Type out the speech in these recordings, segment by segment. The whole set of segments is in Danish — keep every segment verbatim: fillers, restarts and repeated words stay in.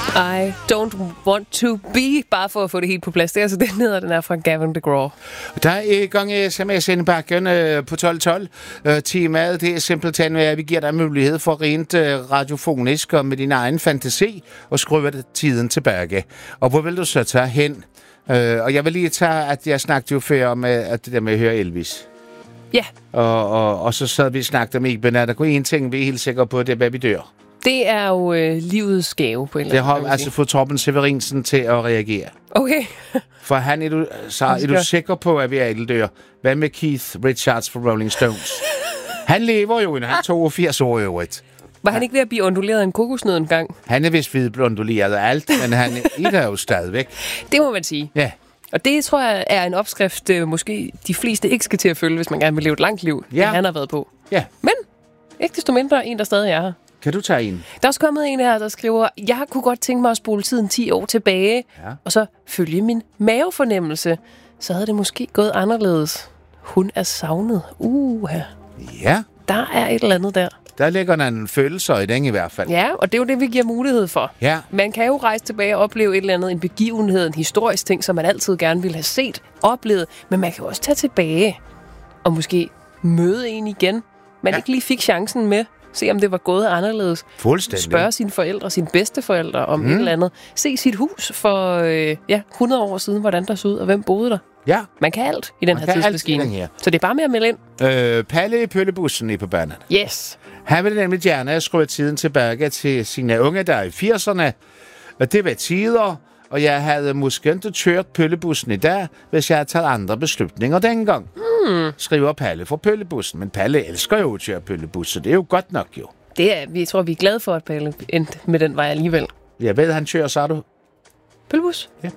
I don't want to be, bare for at få det helt på plads. Det er altså den hedder, den er fra Gavin DeGraw. Der er i gang i sms-indbakken øh, på tolv tolv. Øh, temaet, det er simpelthen, at vi giver dig mulighed for rent øh, radiofonisk og med din egen fantasi og skrue tiden tilbage. Og hvor vil du så tage hen? Øh, og jeg vil lige tage, at jeg snakkede jo før om at det der med at høre Elvis. Ja. Og, og, og så sad vi og snakkede om Iben, at der kunne en ting, vi er helt sikre på, det er, hvad vi dør. Det er jo øh, livets gave på en eller anden måde. Det har altså fået Torben Severinsen til at reagere. Okay. For han er du, så er du sikker på, at vi alle dør? Hvad med Keith Richards fra Rolling Stones? Han lever jo, han er toogfirs år i øvrigt. Var han ikke ved at blive onduleret af en kokosnød en gang? Han er vist blevet onduleret af alt, men han er jo stadigvæk. Det må man sige. Ja. Og det tror jeg er en opskrift, øh, måske de fleste ikke skal til at følge, hvis man gerne vil leve et langt liv, ja. Det han har været på. Ja. Men ikke desto mindre en, der stadig er her. Kan du tage en? Der er også kommet en her, der skriver, jeg kunne godt tænke mig at spole tiden ti år tilbage, ja. Og så følge min mavefornemmelse. Så havde det måske gået anderledes. Hun er savnet. Uha. Ja. Der er et eller andet der. Der ligger en følelse i den i hvert fald. Ja, og det er jo det, vi giver mulighed for. Ja. Man kan jo rejse tilbage og opleve et eller andet, en begivenhed, en historisk ting, som man altid gerne ville have set, oplevet. Men man kan jo også tage tilbage og måske møde en igen, man ja. Ikke lige fik chancen med. Se, om det var gået anderledes. Fuldstændig. Spørge sine forældre, sine bedsteforældre om mm. et eller andet. Se sit hus for øh, ja, hundrede år siden, hvordan der så ud, og hvem boede der. Ja. Man kan alt i den Man her tidsmaskine. Her. Så det er bare med at melde ind. Øh, Palle i Pøllebussen i på banen. Yes. Han ville nemlig gerne skrue tiden tilbage til sine unge der i firserne. Og det var tider, og jeg havde måske ikke kørt Pøllebussen i dag, hvis jeg havde taget andre beslutninger dengang. Hmm. Skriver Palle for Pøllebussen. Men Palle elsker jo at køre Pøllebus, så det er jo godt nok jo. Det er, vi tror, vi er glade for, at Palle endte med den vej alligevel. Jeg ved, han kører, så du. Pøllebus? Ja.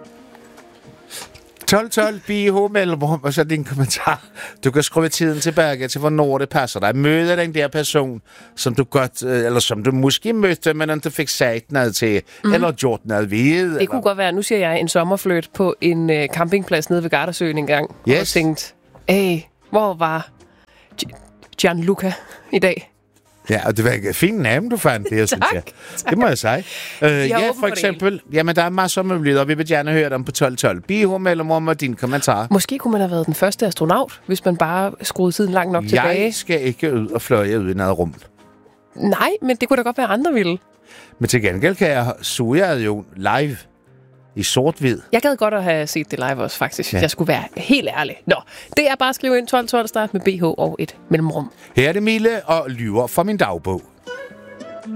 tolv tolv, B H mellemrum, og så din kommentar. Du kan skrue tiden tilbage til, hvornår det passer dig. Møde den der person, som du godt, eller som du måske mødte, men ikke fik sagt noget til, mm. eller gjort noget ved. Det eller? Kunne godt være, nu siger jeg, en sommerfløjt på en uh, campingplads nede ved Gardasøen en gang. Yes. Og tænkte, hey, hvor var Gianluca i dag? Ja, og det var et fint navn, du fandt det, synes jeg. Det må jeg sige. Øh, ja, for eksempel, jamen der er masser af muligheder, vi vil gerne høre dem på tolv tolv. B H mellemrum og din kommentar. Måske kunne man have været den første astronaut, hvis man bare skruede tiden langt nok jeg tilbage. Jeg skal ikke ud og fløje ud i noget rum. Nej, men det kunne da godt være, andre ville. Men til gengæld kan jeg suge jo live i sort-hvid. Jeg gad godt at have set det live også, faktisk. Ja. Jeg skulle være helt ærlig. Nå, det er bare at skrive ind tolv tolv start med B H og et mellemrum. Her er det Mille og lyver fra min dagbog.